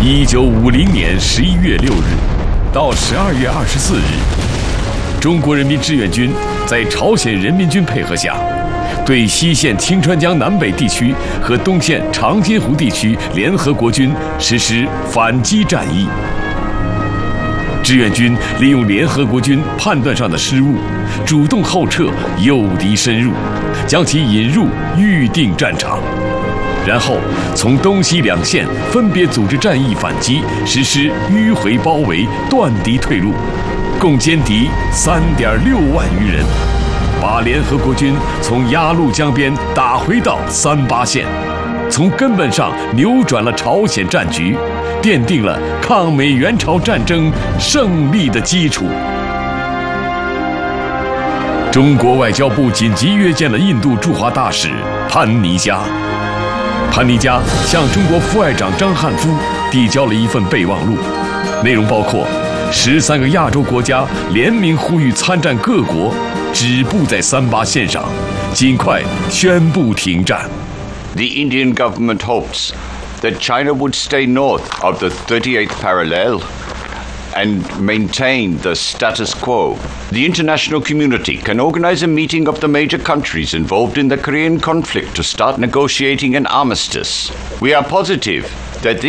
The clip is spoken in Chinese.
1950年11月6日到12月24日，中国人民志愿军在朝鲜人民军配合下，对西线清川江南北地区和东线长津湖地区联合国军实施反击战役。志愿军利用联合国军判断上的失误，主动后撤，诱敌深入，将其引入预定战场。然后从东西两线分别组织战役反击，实施迂回包围，断敌退路，共歼敌3.6万余人，把联合国军从鸭绿江边打回到38线，从根本上扭转了朝鲜战局，奠定了抗美援朝战争胜利的基础。中国外交部紧急约见了印度驻华大使潘尼加。潘尼加向中国副外长张汉夫递交了一份备忘录，内容包括13个亚洲国家联名呼吁参战各国止步在38线上，尽快宣布停战。 The Indian government hopes that China would stay north of the 38th parallel and maintain the status quo. The international community can organize a meeting of the major countries involved in the Korean conflict to start negotiating an armistice. We are positive that this